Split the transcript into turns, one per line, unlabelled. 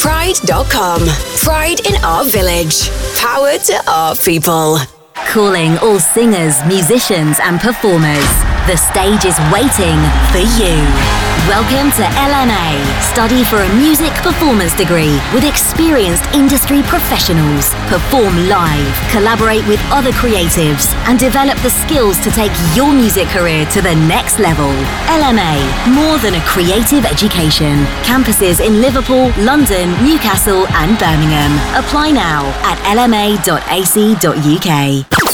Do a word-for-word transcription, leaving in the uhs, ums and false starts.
Pride dot com. Pride in our village. Power to our people.
Calling all singers, musicians and performers. The stage is waiting for you. Welcome to L M A. Study for a music performance degree with experienced industry professionals. Perform live, collaborate with other creatives and develop the skills to take your music career to the next level. L M A, more than a creative education. Campuses in Liverpool, London, Newcastle and Birmingham. Apply now at l m a dot a c dot u k.